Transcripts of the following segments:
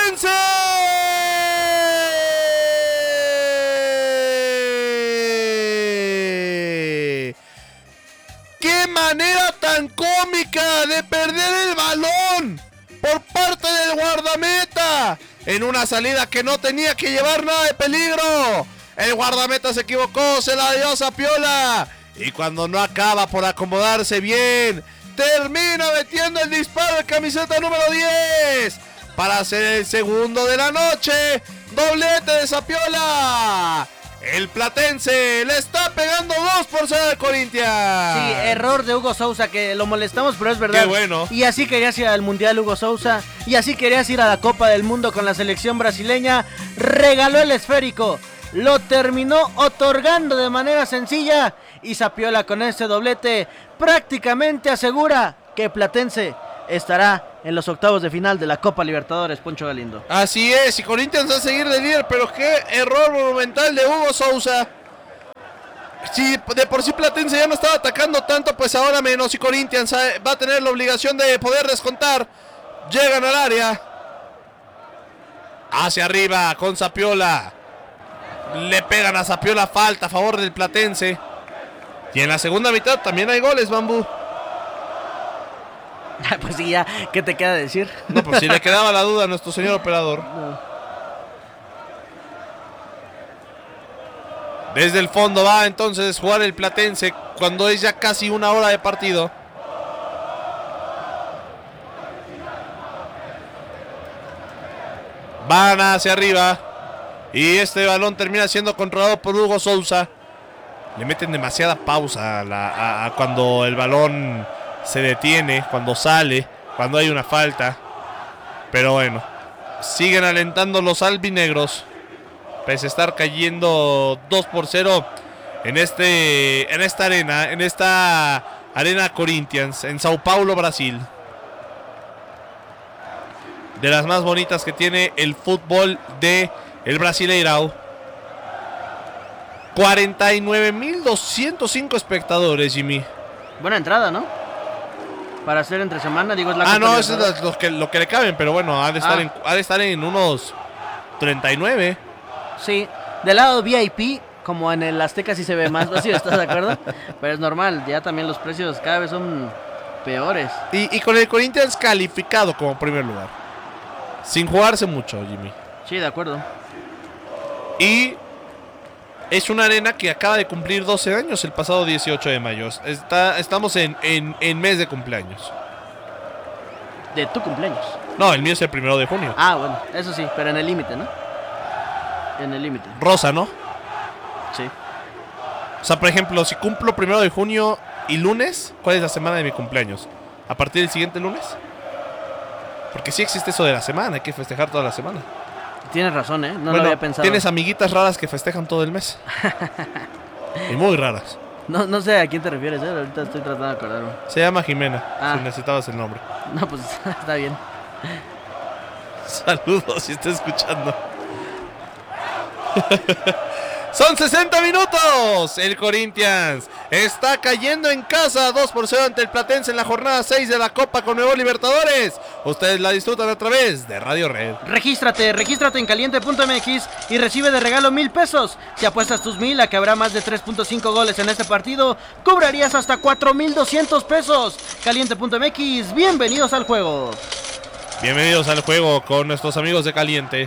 Platense. ¡Qué manera tan cómica de perder el balón por parte del guardameta! En una salida que no tenía que llevar nada de peligro. El guardameta se equivocó, se la dio a Zapiola. Y cuando no acaba por acomodarse bien, termina metiendo el disparo de camiseta número 10. Para hacer el segundo de la noche. Doblete de Zapiola. El Platense le está pegando 2-0 al Corinthians. Sí, error de Hugo Sousa, que lo molestamos, pero es verdad. Qué bueno. Y así querías ir al Mundial, Hugo Sousa. Y así querías ir a la Copa del Mundo con la selección brasileña. Regaló el esférico. Lo terminó otorgando de manera sencilla. Y Zapiola con ese doblete prácticamente asegura que Platense estará en los octavos de final de la Copa Libertadores, Poncho Galindo. Así es, y Corinthians va a seguir de líder, pero qué error monumental de Hugo Sousa. Si de por sí Platense ya no estaba atacando tanto, pues ahora menos, y Corinthians va a tener la obligación de poder descontar. Llegan al área. Hacia arriba con Zapiola. Le pegan a Zapiola, falta a favor del Platense. Y en la segunda mitad también hay goles, Bambú. Pues sí, ya, ¿qué te queda decir? No, pues si le quedaba la duda a nuestro señor operador. No. Desde el fondo va entonces jugar el Platense cuando es ya casi una hora de partido. Van hacia arriba. Y este balón termina siendo controlado por Hugo Sousa. Le meten demasiada pausa a cuando el balón se detiene, cuando sale, cuando hay una falta. Pero bueno, siguen alentando los albinegros. Pese a estar cayendo 2-0 en esta arena Corinthians, en Sao Paulo, Brasil. De las más bonitas que tiene el fútbol de el Brasileirao. 49,205 espectadores, Jimmy. Buena entrada, ¿no? Para hacer entre semana, digo, es la Ah, Copa no, eso Libertadores. es lo que le caben, pero bueno, ha de estar en unos 39. Sí, del lado VIP, como en el Azteca sí se ve más vacío, ¿estás de acuerdo? Pero es normal, ya también los precios cada vez son peores. Y con el Corinthians calificado como primer lugar. Sin jugarse mucho, Jimmy. Sí, de acuerdo. Y es una arena que acaba de cumplir 12 años el pasado 18 de mayo. Estamos en mes de cumpleaños. De tu cumpleaños. No, el mío es el 1 de junio. Ah, bueno, eso sí, pero en el límite, ¿no? En el límite. Rosa, ¿no? Sí. O sea, por ejemplo, si cumplo 1 de junio y lunes, ¿cuál es la semana de mi cumpleaños? ¿A partir del siguiente lunes? Porque sí existe eso de la semana, hay que festejar toda la semana. Tienes razón, ¿eh? No Bueno, lo había pensado. tienes amiguitas raras que festejan todo el mes. Y muy raras. No sé a quién te refieres, ¿eh? Ahorita estoy tratando de acordarme. Se llama Jimena, Ah. si necesitabas el nombre. No, pues está bien. Saludos si está escuchando. Son 60 minutos. El Corinthians está cayendo en casa 2-0 ante el Platense en la jornada 6 de la Copa Conmebol Libertadores. Ustedes la disfrutan a través de Radio Red. Regístrate en caliente.mx y recibe de regalo 1,000 pesos. Si apuestas tus 1,000 a que habrá más de 3.5 goles en este partido, cobrarías hasta 4,200 pesos. Caliente.mx, bienvenidos al juego. Bienvenidos al juego con nuestros amigos de Caliente.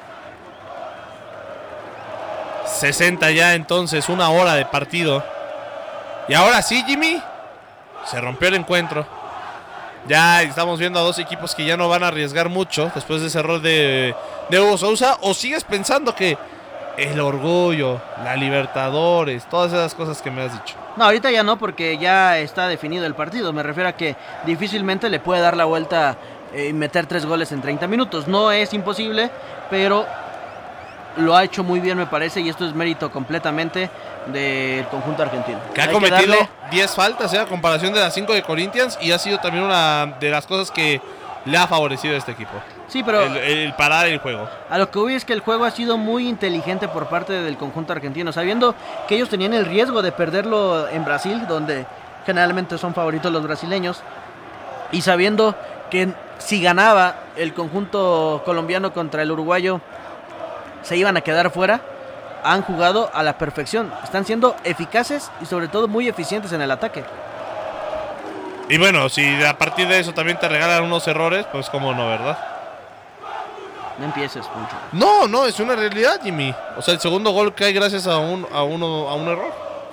60 ya entonces, una hora de partido. Y ahora sí, Jimmy, se rompió el encuentro. Ya estamos viendo a dos equipos que ya no van a arriesgar mucho después de ese error de Hugo Sousa. ¿O sigues pensando que el orgullo, la Libertadores, todas esas cosas que me has dicho? No, ahorita ya no, porque ya está definido el partido. Me refiero a que difícilmente le puede dar la vuelta y meter 3 goles en 30 minutos. No es imposible, pero lo ha hecho muy bien, me parece, y esto es mérito completamente del conjunto argentino. Que ha cometido 10 faltas a comparación de las 5 de Corinthians, y ha sido también una de las cosas que le ha favorecido a este equipo. Sí, pero el parar el juego. A lo que voy es que el juego ha sido muy inteligente por parte del conjunto argentino, sabiendo que ellos tenían el riesgo de perderlo en Brasil, donde generalmente son favoritos los brasileños, y sabiendo que si ganaba el conjunto colombiano contra el uruguayo, se iban a quedar fuera. Han jugado a la perfección, están siendo eficaces y sobre todo muy eficientes en el ataque. Y bueno, si a partir de eso también te regalan unos errores, pues cómo no, ¿verdad? No empieces, Poncho. No, es una realidad, Jimmy. O sea, el segundo gol cae gracias a un error.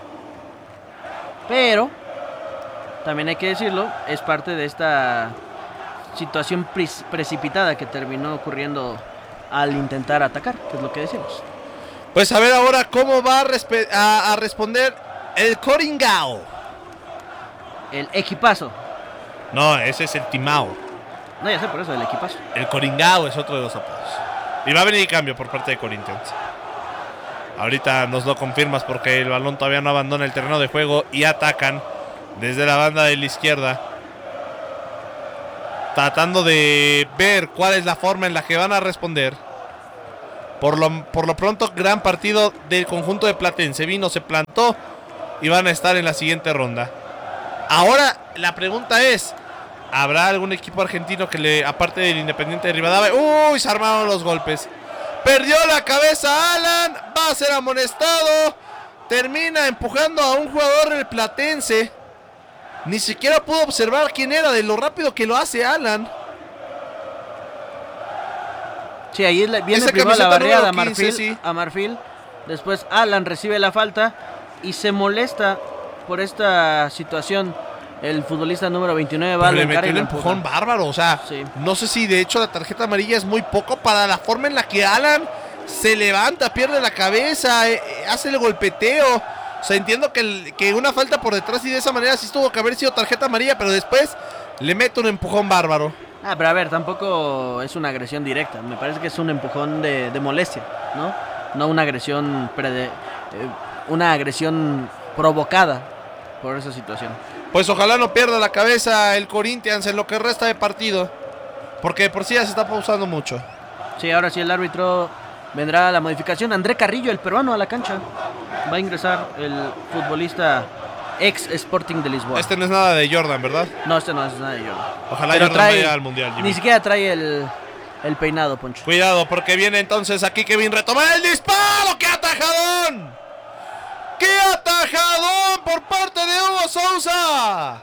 Pero, también hay que decirlo, es parte de esta situación precipitada que terminó ocurriendo al intentar atacar, que es lo que decimos. Pues a ver ahora cómo va a responder el Coringao. El equipazo. No, ese es el Timao. No, ya sé, por eso, el equipazo. El Coringao es otro de los apodos. Y va a venir cambio por parte de Corinthians. Ahorita nos lo confirmas porque el balón todavía no abandona el terreno de juego y atacan desde la banda de la izquierda, tratando de ver cuál es la forma en la que van a responder. Por lo pronto, gran partido del conjunto de Platense. Vino, se plantó y van a estar en la siguiente ronda. Ahora la pregunta es, ¿habrá algún equipo argentino que aparte del Independiente de Rivadavia? ¡Uy! Se armaron los golpes. Perdió la cabeza Alan, va a ser amonestado. Termina empujando a un jugador del Platense. Ni siquiera pudo observar quién era de lo rápido que lo hace Alan. Sí, ahí viene primero la barriada 15, sí. A Marfil. Después Alan recibe la falta y se molesta por esta situación. El futbolista número 29 va a le metió un empujón bárbaro. O sea, sí. No sé si de hecho la tarjeta amarilla es muy poco para la forma en la que Alan se levanta, pierde la cabeza, hace el golpeteo. O sea, entiendo que una falta por detrás y de esa manera sí tuvo que haber sido tarjeta amarilla, pero después le mete un empujón bárbaro. Pero a ver, tampoco es una agresión directa. Me parece que es un empujón de molestia, ¿no? No una agresión una agresión provocada por esa situación. Pues ojalá no pierda la cabeza el Corinthians en lo que resta de partido, porque por sí ya se está pausando mucho. Sí, ahora sí el árbitro vendrá a la modificación. André Carrillo, el peruano, a la cancha. Va a ingresar el futbolista ex Sporting de Lisboa. Este no es nada de Jordan, ¿verdad? No, este no es nada de Jordan. Ojalá Jordan vaya al Mundial, Jimmy. Ni siquiera trae el peinado, Poncho. Cuidado, porque viene entonces aquí Kevin retomar el disparo. ¡Qué atajadón! ¡Qué atajadón por parte de Hugo Sousa!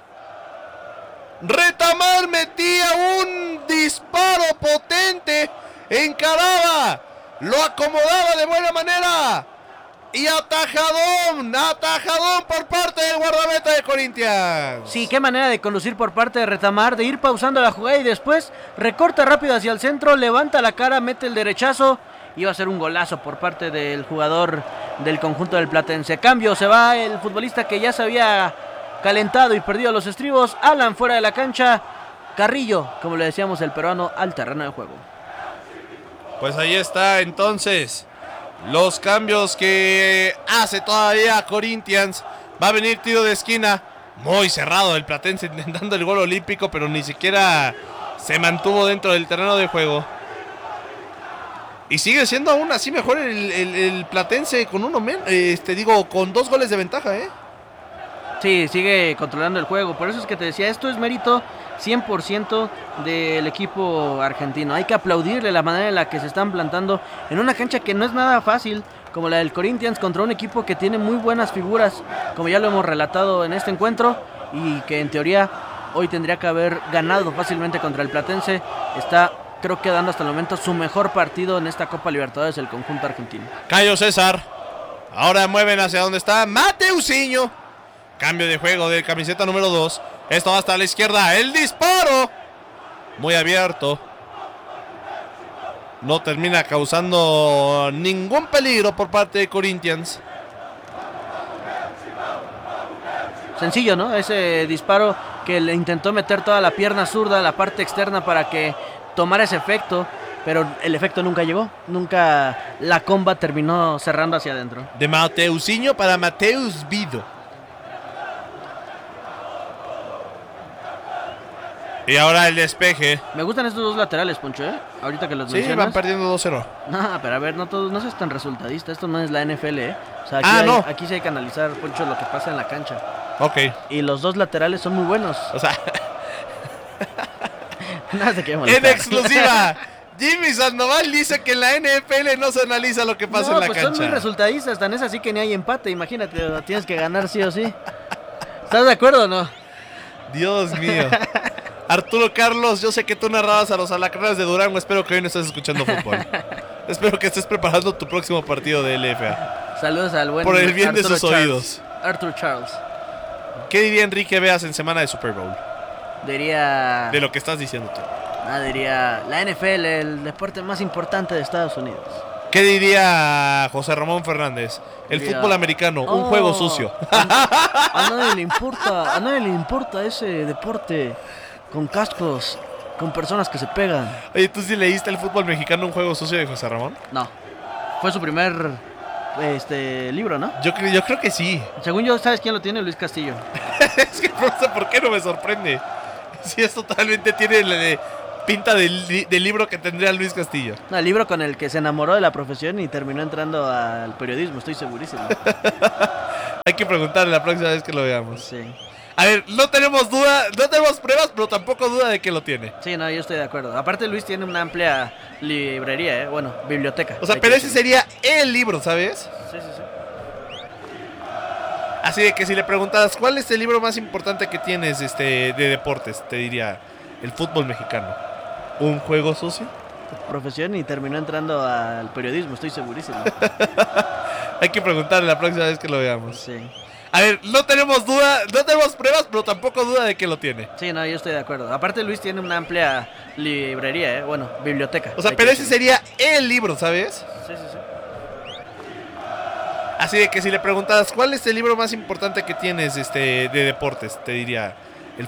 Retamar metía un disparo potente, encaraba, lo acomodaba de buena manera. Y atajadón por parte del guardameta de Corinthians. Sí, qué manera de conducir por parte de Retamar, de ir pausando la jugada y después recorta rápido hacia el centro, levanta la cara, mete el derechazo. Iba a ser un golazo por parte del jugador del conjunto del Platense. Cambio, se va el futbolista que ya se había calentado y perdido los estribos. Alan fuera de la cancha. Carrillo, como le decíamos, el peruano, al terreno de juego. Pues ahí está entonces los cambios que hace todavía Corinthians. Va a venir tiro de esquina. Muy cerrado el Platense intentando el gol olímpico, pero ni siquiera se mantuvo dentro del terreno de juego. Y sigue siendo aún así mejor el Platense con con 2 goles de ventaja, ¿eh? Sí, sigue controlando el juego. Por eso es que te decía, esto es mérito 100% del equipo argentino. Hay que aplaudirle la manera en la que se están plantando en una cancha que no es nada fácil, como la del Corinthians, contra un equipo que tiene muy buenas figuras, como ya lo hemos relatado en este encuentro, y que en teoría hoy tendría que haber ganado fácilmente contra el Platense. Está, creo que dando hasta el momento su mejor partido en esta Copa Libertadores el conjunto argentino. Cayo César. Ahora mueven hacia donde está Mateusinho. Cambio de juego del camiseta número 2. Esto va hasta la izquierda. El disparo. Muy abierto. No termina causando ningún peligro por parte de Corinthians. Sencillo, ¿no? Ese disparo que le intentó meter toda la pierna zurda a la parte externa para que tomara ese efecto, pero el efecto nunca llegó. Nunca la comba terminó cerrando hacia adentro. De Mateusinho para Mateus Vido. Y ahora el despeje. Me gustan estos dos laterales, Poncho, ¿eh? Ahorita que los mencionas. Sí, van perdiendo 2-0. No, pero a ver, no seas tan resultadista. Esto no es la NFL, ¿eh? O sea, aquí, aquí sí hay que analizar, Poncho, lo que pasa en la cancha. Ok. Y los dos laterales son muy buenos. O sea... Nada se quiere En molestar. exclusiva, Jimmy Sandoval dice que en la NFL no se analiza lo que pasa No, en la pues son cancha. muy resultadistas, tan es así que ni hay empate, imagínate, lo tienes que ganar sí o sí. ¿Estás de acuerdo o no? Dios mío. Arturo Carlos, yo sé que tú narrabas a los Alacranes de Durango. Espero que hoy no estés escuchando fútbol. Espero que estés preparando tu próximo partido de LFA. Saludos al buen Por el bien de Arturo sus Charles. oídos. Arthur Charles. ¿Qué diría Enrique Veas en semana de Super Bowl? Diría... De lo que estás diciendo tú. diría la NFL, el deporte más importante de Estados Unidos. ¿Qué diría José Ramón Fernández? El Diría, fútbol americano, un juego sucio. A nadie le importa ese deporte con cascos, con personas que se pegan. Oye, ¿tú sí leíste el fútbol mexicano, un juego sucio de José Ramón? No. Fue su primer libro, ¿no? Yo creo que sí. Según yo, ¿sabes quién lo tiene? Luis Castillo. Es que no sé por qué no me sorprende. Sí, es totalmente tiene pinta del libro que tendría Luis Castillo. No, el libro con el que se enamoró de la profesión y terminó entrando al periodismo, estoy segurísimo. Hay que preguntarle la próxima vez que lo veamos. Sí. A ver, no tenemos duda, no tenemos pruebas, pero tampoco duda de que lo tiene. Sí, no, yo estoy de acuerdo. Aparte, Luis tiene una amplia librería, bueno, biblioteca. O sea, pero ese sería el libro, ¿sabes? Sí, sí, sí. Así de que si le preguntas, ¿cuál es el libro más importante que tienes de deportes? Te diría, el fútbol mexicano. ¿Un juego sucio? Profesión y terminó entrando al periodismo, estoy segurísimo. Hay que preguntarle la próxima vez que lo veamos. Sí. A ver, no tenemos duda, no tenemos pruebas, pero tampoco duda de que lo tiene. Sí, no, yo estoy de acuerdo. Aparte, Luis tiene una amplia librería, bueno, biblioteca. O sea, pero ese sería el libro, ¿sabes? Sí, sí, sí. Así de que si le preguntas, ¿cuál es el libro más importante que tienes de deportes? Te diría,